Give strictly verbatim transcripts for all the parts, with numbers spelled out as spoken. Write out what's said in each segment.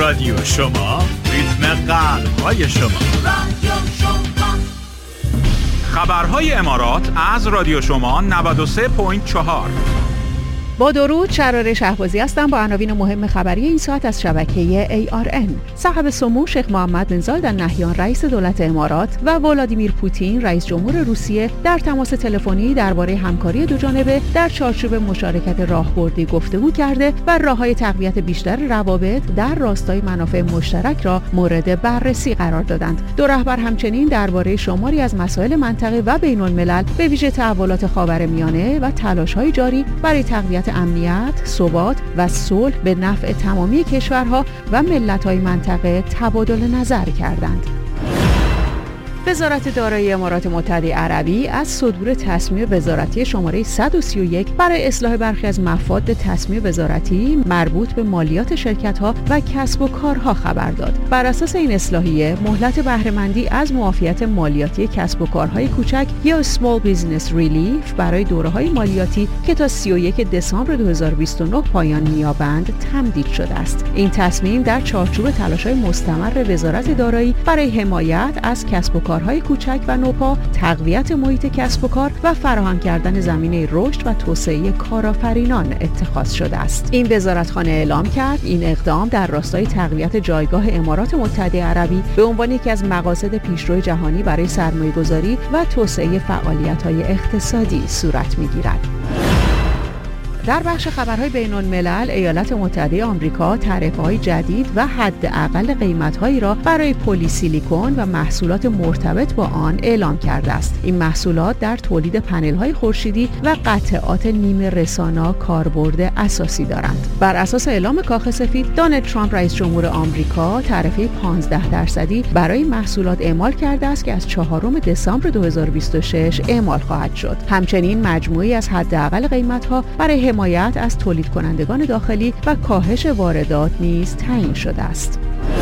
رادیو شما، ریتم قلب‌های شما. رادیو شما. خبرهای امارات از رادیو شما نود و سه ممیز چهار. با درود، شراره شهبازی هستم با عناوین مهم خبری این ساعت از شبکه ای آر ان. صاحب سمو شیخ محمد بن زاید ال نهیان رئیس دولت امارات و ولادیمیر پوتین رئیس جمهور روسیه در تماس تلفنی درباره همکاری دوجانبه در چارچوب مشارکت راهبردی گفتگو کرده و راههای تقویت بیشتر روابط در راستای منافع مشترک را مورد بررسی قرار دادند. دو رهبر همچنین درباره شماری از مسائل منطقه و بین الملل به ویژه تحولات خاورمیانه و تلاش‌های جاری برای تقویت امنیت، ثبات و صلح به نفع تمامی کشورها و ملت‌های منطقه تبادل نظر کردند. وزارت دارایی امارات متحده عربی از صدور تصمیم وزارتی شماره صد و سی و یک برای اصلاح برخی از مفاد تصمیم وزارتی مربوط به مالیات شرکت‌ها و کسب و کارها خبر داد. بر اساس این اصلاحیه، مهلت بهره‌مندی از معافیت مالیاتی کسب و کارهای کوچک یا Small Business Relief برای دوره‌های مالیاتی که تا سی و یک دسامبر دو هزار و بیست و نه پایان می‌یابند تمدید شده است. این تصمیم در چارچوب تلاش‌های مستمر وزارت دارایی برای حمایت از کسب و کارهای کوچک و نوپا، تقویت محیط کسب و کار و فراهم کردن زمینه رشد و توسعه کارآفرینان اتخاذ شده است. این وزارتخانه اعلام کرد این اقدام در راستای تقویت جایگاه امارات متحده عربی به عنوان یکی از مقاصد پیشرو جهانی برای سرمایه‌گذاری و توسعه فعالیت‌های اقتصادی صورت می‌گیرد. در بخش خبرهای بین الملل، ایالات متحده آمریکا تعرفه‌های جدید و حداقل قیمت‌هایی را برای پلی سیلیکون و محصولات مرتبط با آن اعلام کرده است. این محصولات در تولید پنل‌های خورشیدی و قطعات نیمه رسانا کاربرد اساسی دارند. بر اساس اعلام کاخ سفید، دونالد ترامپ رئیس جمهور آمریکا تعرفه پانزده درصدی برای محصولات اعمال کرده است که از چهارم دسامبر دو هزار و بیست و شش اعمال خواهد شد. همچنین مجموعی از حداقل قیمت‌ها برای حمایت از تولید کنندگان داخلی و کاهش واردات نیز تعیین شده است.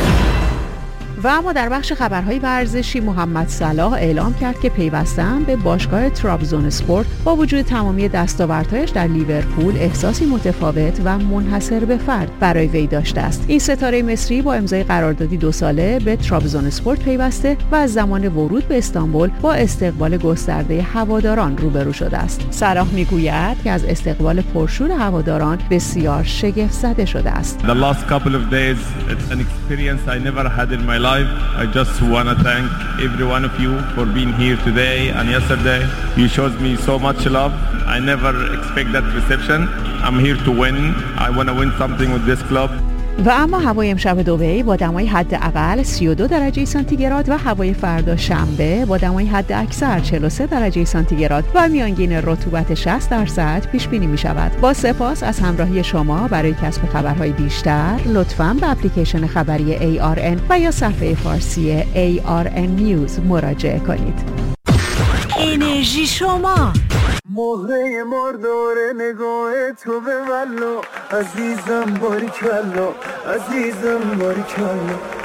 و اما در بخش خبرهای ورزشی، محمد صلاح اعلام کرد که پیوستن به باشگاه ترابزونسپور با وجود تمامی دستاوردهایش در لیورپول احساسی متفاوت و منحصر به فرد برای وی داشته است. این ستاره مصری با امضای قراردادی دو ساله به ترابزونسپور پیوسته و از زمان ورود به استانبول با استقبال گسترده هواداران روبرو شده است. صلاح میگوید که از استقبال پرشور هواداران بسیار شگفت زده شده است. The last couple of days it's an experience I never had in my life. I just want to thank every one of you for being here today and yesterday. You showed me so much love. I never expect that reception. I'm here to win. I want to win something with this club. و اما هوای امشب دبی با دمای حداقل سی و دو درجه سانتیگراد و هوای فردا شنبه با دمای حد اکثر چهل و سه درجه سانتیگراد و میانگین رطوبت شصت درصد پیش بینی می شود. با سپاس از همراهی شما. برای کسب خبرهای بیشتر لطفاً به اپلیکیشن خبری ای آر ان و یا صفحه فارسی ای آر ان نیوز مراجعه کنید. انرژی شما مهره مردور نگاه تو به والو عزیزم باریکالله عزیزم باریکالله